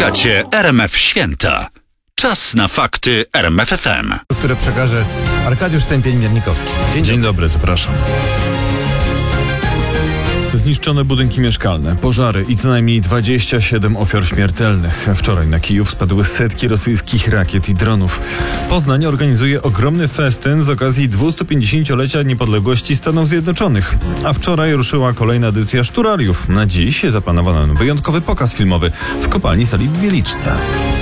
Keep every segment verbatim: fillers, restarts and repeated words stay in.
Witacie R M F Święta. Czas na fakty R M F F M. Które przekaże Arkadiusz Stępień-Miernikowski. Dzień, Dzień dobry, zapraszam. Zniszczone budynki mieszkalne, pożary i co najmniej dwadzieścia siedem ofiar śmiertelnych. Wczoraj na Kijów spadły setki rosyjskich rakiet i dronów. Poznań organizuje ogromny festyn z okazji dwustupięćdziesięciolecia niepodległości Stanów Zjednoczonych. A wczoraj ruszyła kolejna edycja Szturariów. Na dziś zaplanowano wyjątkowy pokaz filmowy w kopalni soli w Wieliczce.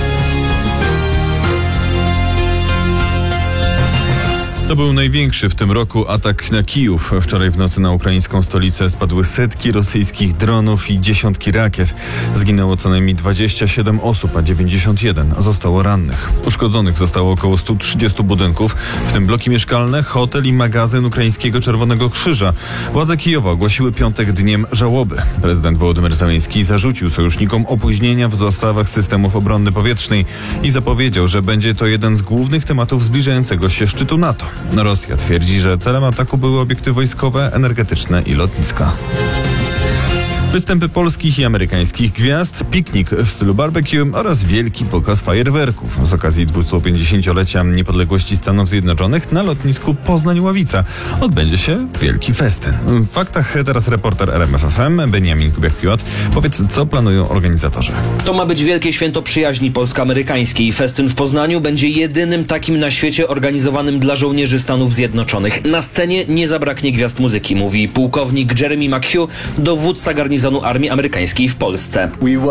To był największy w tym roku atak na Kijów. Wczoraj w nocy na ukraińską stolicę spadły setki rosyjskich dronów i dziesiątki rakiet. Zginęło co najmniej dwadzieścia siedem osób, a dziewięćdziesiąt jeden zostało rannych. Uszkodzonych zostało około stu trzydziestu budynków, w tym bloki mieszkalne, hotel i magazyn ukraińskiego Czerwonego Krzyża. Władze Kijowa ogłosiły piątek dniem żałoby. Prezydent Wołodymyr Zełenski zarzucił sojusznikom opóźnienia w dostawach systemów obrony powietrznej i zapowiedział, że będzie to jeden z głównych tematów zbliżającego się szczytu NATO. Rosja twierdzi, że celem ataku były obiekty wojskowe, energetyczne i lotniska. Występy polskich i amerykańskich gwiazd, piknik w stylu barbecue oraz wielki pokaz fajerwerków z okazji dwustupięćdziesięciolecia niepodległości Stanów Zjednoczonych na lotnisku Poznań-Ławica. Odbędzie się wielki festyn. W faktach teraz reporter R M F F M Beniamin Kubiak-Piłat. Powiedz, co planują organizatorzy? To ma być wielkie święto przyjaźni polsko-amerykańskiej. Festyn w Poznaniu będzie jedynym takim na świecie organizowanym dla żołnierzy Stanów Zjednoczonych. Na scenie nie zabraknie gwiazd muzyki, mówi pułkownik Jeremy McHugh, dowódca garnizonu armii amerykańskiej w Polsce.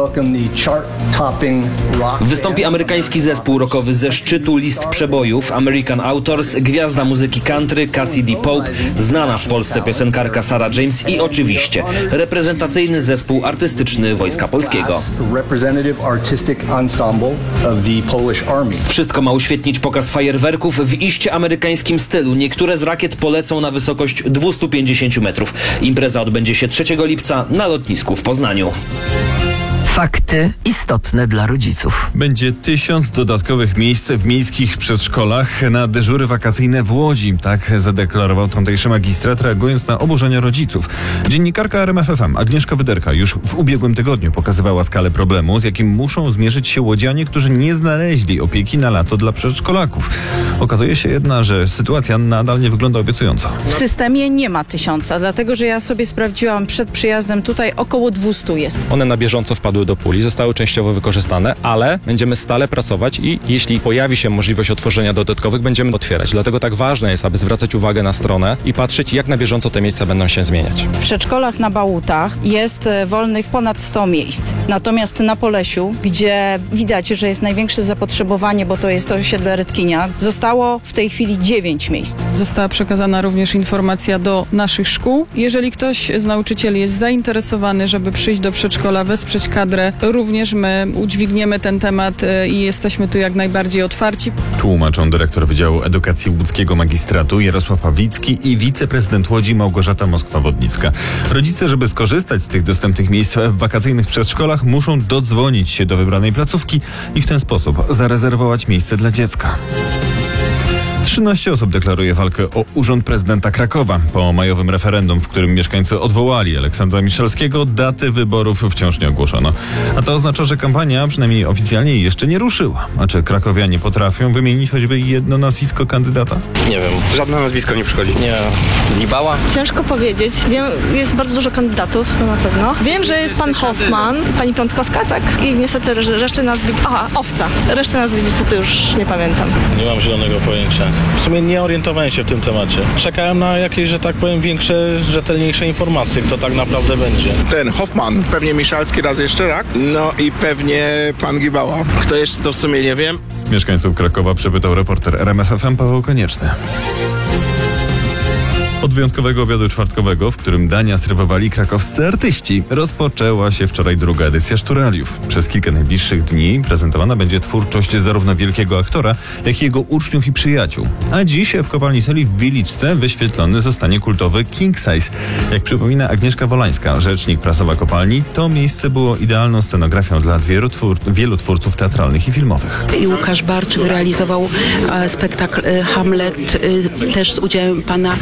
Wystąpi amerykański zespół rockowy ze szczytu list przebojów American Authors, gwiazda muzyki country Cassidy Pope, znana w Polsce piosenkarka Sarah James i oczywiście reprezentacyjny zespół artystyczny Wojska Polskiego. Wszystko ma uświetnić pokaz fajerwerków w iście amerykańskim stylu. Niektóre z rakiet polecą na wysokość dwieście pięćdziesiąt metrów. Impreza odbędzie się trzeciego lipca na lotnisku w Poznaniu. Fakty istotne dla rodziców. Będzie tysiąc dodatkowych miejsc w miejskich przedszkolach na dyżury wakacyjne w Łodzi. Tak zadeklarował tamtejszy magistrat, reagując na oburzenia rodziców. Dziennikarka R M F F M Agnieszka Wyderka już w ubiegłym tygodniu pokazywała skalę problemu, z jakim muszą zmierzyć się łodzianie, którzy nie znaleźli opieki na lato dla przedszkolaków. Okazuje się jednak, że sytuacja nadal nie wygląda obiecująco. W systemie nie ma tysiąca, dlatego że ja sobie sprawdziłam przed przyjazdem tutaj, około dwieście jest. One na bieżąco wpadły do puli, zostały częściowo wykorzystane, ale będziemy stale pracować i jeśli pojawi się możliwość otworzenia dodatkowych, będziemy otwierać. Dlatego tak ważne jest, aby zwracać uwagę na stronę i patrzeć, jak na bieżąco te miejsca będą się zmieniać. W przedszkolach na Bałutach jest wolnych ponad sto miejsc. Natomiast na Polesiu, gdzie widać, że jest największe zapotrzebowanie, bo to jest osiedle Rytkinia, zostało w tej chwili dziewięć miejsc. Została przekazana również informacja do naszych szkół. Jeżeli ktoś z nauczycieli jest zainteresowany, żeby przyjść do przedszkola, wesprzeć kadrę, również my udźwigniemy ten temat i jesteśmy tu jak najbardziej otwarci. Tłumaczą dyrektor Wydziału Edukacji Łódzkiego Magistratu Jarosław Pawlicki i wiceprezydent Łodzi Małgorzata Moskwa-Wodnicka. Rodzice, żeby skorzystać z tych dostępnych miejsc w wakacyjnych przedszkolach, muszą dodzwonić się do wybranej placówki i w ten sposób zarezerwować miejsce dla dziecka. trzynaście osób deklaruje walkę o urząd prezydenta Krakowa. Po majowym referendum, w którym mieszkańcy odwołali Aleksandra Miszalskiego, daty wyborów wciąż nie ogłoszono. A to oznacza, że kampania przynajmniej oficjalnie jeszcze nie ruszyła. A czy krakowianie potrafią wymienić choćby jedno nazwisko kandydata? Nie wiem. Żadne nazwisko nie przychodzi. Nie. Libała? Ciężko powiedzieć. Wiem, jest bardzo dużo kandydatów, to na pewno. Wiem, że jest pan Hoffman, pani Piątkowska, tak? I niestety resztę nazwisk... Aha, Owca. Resztę nazwisk niestety już nie pamiętam. Nie mam zielonego pojęcia. W sumie nie orientowałem się w tym temacie. Czekałem na jakieś, że tak powiem, większe, rzetelniejsze informacje, kto tak naprawdę będzie. Ten Hoffman, pewnie Miszalski raz jeszcze, tak? No i pewnie pan Gibała. Kto jeszcze, to w sumie nie wiem. Mieszkańców Krakowa przepytał reporter R M F F M Paweł Konieczny. Od wyjątkowego obiadu czwartkowego, w którym dania serwowali krakowscy artyści, rozpoczęła się wczoraj druga edycja Szturariów. Przez kilka najbliższych dni prezentowana będzie twórczość zarówno wielkiego aktora, jak i jego uczniów i przyjaciół. A dziś w kopalni soli w Wieliczce wyświetlony zostanie kultowy King Size. Jak przypomina Agnieszka Wolańska, rzecznik prasowa kopalni, to miejsce było idealną scenografią dla wielu, twór- wielu twórców teatralnych i filmowych. I Łukasz Barczyk realizował e, spektakl e, Hamlet, e, też z udziałem pana Jerzego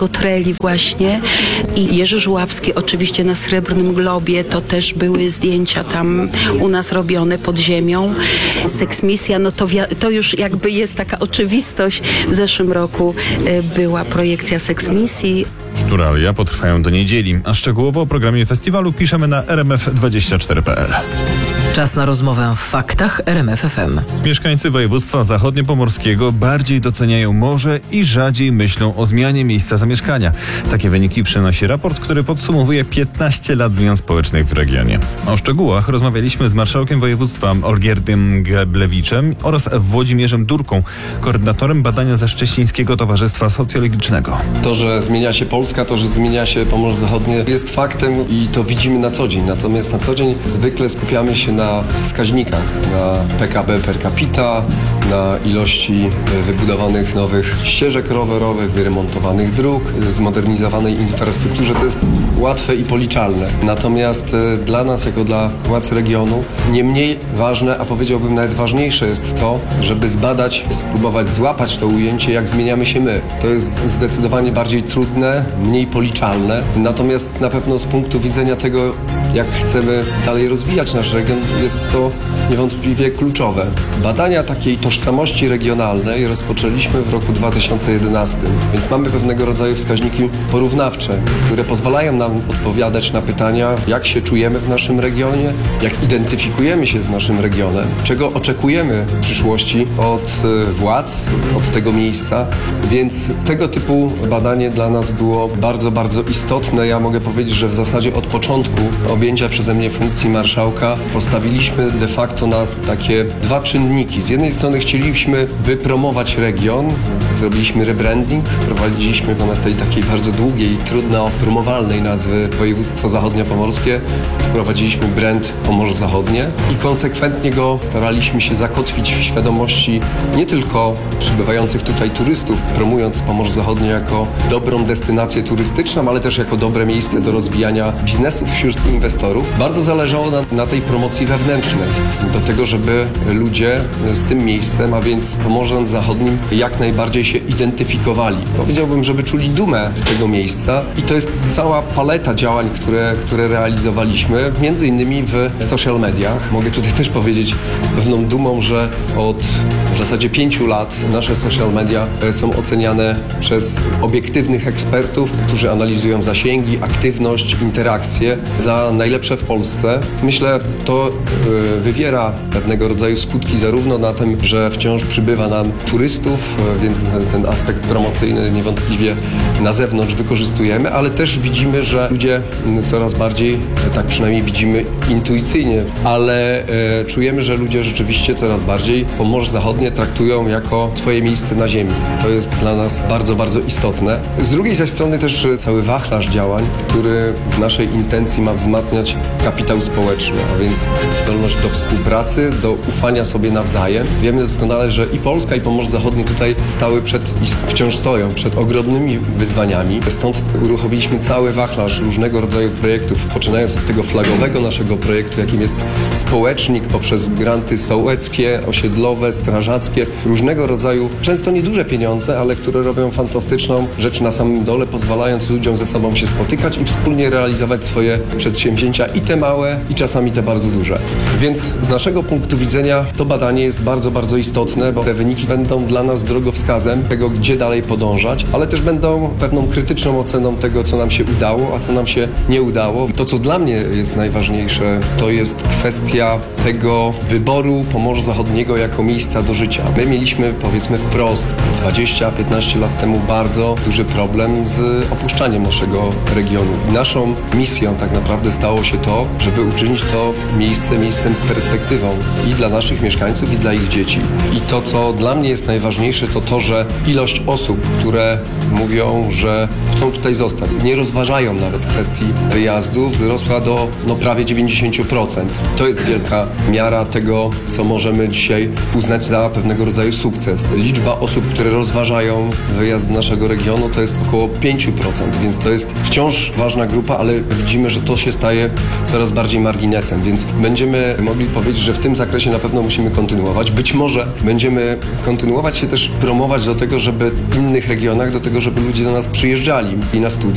tego Treli właśnie i Jerzy Żuławski oczywiście na Srebrnym Globie, to też były zdjęcia tam u nas robione pod ziemią. Seksmisja, no to, wi- to już jakby jest taka oczywistość. W zeszłym roku y, była projekcja Seksmisji. Szturalia potrwają do niedzieli, a szczegółowo o programie festiwalu piszemy na r m f dwadzieścia cztery kropka p l. Czas na rozmowę w faktach R M F F M. Mieszkańcy województwa zachodniopomorskiego bardziej doceniają morze i rzadziej myślą o zmianie miejsca zamieszkania. Takie wyniki przynosi raport, który podsumowuje piętnaście lat zmian społecznych w regionie. O szczegółach rozmawialiśmy z marszałkiem województwa Olgierdem Geblewiczem oraz Włodzimierzem Durką, koordynatorem badania ze Szczecińskiego Towarzystwa Socjologicznego. To, że zmienia się Polska, to, że zmienia się Pomorze Zachodnie jest faktem i to widzimy na co dzień. Natomiast na co dzień zwykle skupiamy się na na wskaźnikach, na P K B per capita, na ilości wybudowanych nowych ścieżek rowerowych, wyremontowanych dróg, zmodernizowanej infrastrukturze. To jest łatwe i policzalne. Natomiast dla nas, jako dla władz regionu, nie mniej ważne, a powiedziałbym nawet ważniejsze jest to, żeby zbadać, spróbować złapać to ujęcie, jak zmieniamy się my. To jest zdecydowanie bardziej trudne, mniej policzalne. Natomiast na pewno z punktu widzenia tego, jak chcemy dalej rozwijać nasz region, jest to niewątpliwie kluczowe. Badania takiej tożsamości regionalnej rozpoczęliśmy w roku dwa tysiące jedenastym, więc mamy pewnego rodzaju wskaźniki porównawcze, które pozwalają nam odpowiadać na pytania, jak się czujemy w naszym regionie, jak identyfikujemy się z naszym regionem, czego oczekujemy w przyszłości od władz, od tego miejsca, więc tego typu badanie dla nas było bardzo, bardzo istotne. Ja mogę powiedzieć, że w zasadzie od początku objęcia przeze mnie funkcji marszałka postawiliśmy de facto na takie dwa czynniki. Z jednej strony chcieliśmy wypromować region, zrobiliśmy rebranding, wprowadziliśmy zamiast tej takiej bardzo długiej, trudno promowalnej nazwy województwo zachodniopomorskie, wprowadziliśmy brand Pomorze Zachodnie i konsekwentnie go staraliśmy się zakotwić w świadomości nie tylko przybywających tutaj turystów, promując Pomorze Zachodnie jako dobrą destynację turystyczną, ale też jako dobre miejsce do rozwijania biznesów wśród inwestorów. Bardzo zależało nam na tej promocji wewnętrznej, do tego, żeby ludzie z tym miejscem, a więc z Pomorzem Zachodnim, jak najbardziej się identyfikowali. Powiedziałbym, żeby czuli dumę z tego miejsca i to jest cała paleta działań, które, które realizowaliśmy, między innymi w social mediach. Mogę tutaj też powiedzieć z pewną dumą, że od w zasadzie pięciu lat nasze social media są oceniane przez obiektywnych ekspertów, którzy analizują zasięgi, aktywność, interakcje za najlepsze w Polsce. Myślę, to y, wywiera pewnego rodzaju skutki zarówno na tym, że wciąż przybywa nam turystów, y, więc ten aspekt promocyjny niewątpliwie na zewnątrz wykorzystujemy, ale też widzimy, że ludzie y, coraz bardziej, y, tak przynajmniej widzimy intuicyjnie, ale y, czujemy, że ludzie rzeczywiście coraz bardziej Pomorze Zachodnie traktują jako swoje miejsce na ziemi. To jest dla nas bardzo, bardzo istotne. Z drugiej zaś strony też cały wachlarz działań, który w naszej intencji ma wzmacniać kapitał społeczny, a więc zdolność do współpracy, do ufania sobie nawzajem. Wiemy doskonale, że i Polska, i Pomorze Zachodnie tutaj stały przed i wciąż stoją przed ogromnymi wyzwaniami. Stąd uruchomiliśmy cały wachlarz różnego rodzaju projektów, poczynając od tego flagowego naszego projektu, jakim jest społecznik, poprzez granty sołeckie, osiedlowe, strażackie, różnego rodzaju, często nieduże pieniądze, ale które robią fantastyczną rzecz na samym dole, pozwalając ludziom ze sobą się spotykać i wspólnie realizować swoje przedsięwzięcia, i te małe, i czasami te bardzo duże. Więc z naszego punktu widzenia to badanie jest bardzo, bardzo istotne, bo te wyniki będą dla nas drogowskazem tego, gdzie dalej podążać, ale też będą pewną krytyczną oceną tego, co nam się udało, a co nam się nie udało. To, co dla mnie jest najważniejsze, to jest kwestia tego wyboru Pomorza Zachodniego jako miejsca do życia. My mieliśmy, powiedzmy wprost, dwadzieścia piętnaście lat temu bardzo duży problem z opuszczaniem naszego regionu. I naszą misją tak naprawdę stało się to, żeby uczynić to miejsce miejscem z perspektywą i dla naszych mieszkańców, i dla ich dzieci. I to, co dla mnie jest najważniejsze, to to, że ilość osób, które mówią, że chcą tutaj zostać, nie rozważają nawet kwestii wyjazdu, wzrosła do no, prawie dziewięćdziesiąt procent. To jest wielka miara tego, co możemy dzisiaj uznać za pewnego rodzaju sukces. Liczba osób, które rozważają wyjazd z naszego regionu, to jest około pięć procent, więc to jest wciąż ważna grupa, ale widzimy, że to się staje coraz bardziej marginesem, więc będziemy mogli powiedzieć, że w tym zakresie na pewno musimy kontynuować. Być może że będziemy kontynuować się też promować do tego, żeby w innych regionach, do tego, żeby ludzie do nas przyjeżdżali i na studia.